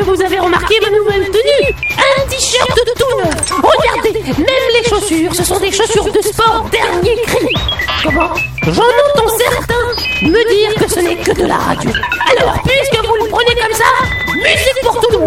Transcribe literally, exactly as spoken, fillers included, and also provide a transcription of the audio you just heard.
vous avez remarqué ma nouvelle tenue? Un t-shirt de tout neuf. Regardez, même les chaussures, ce sont des chaussures de sport dernier cri. Comment? J'en entends certains me dire que ce n'est que de la radio.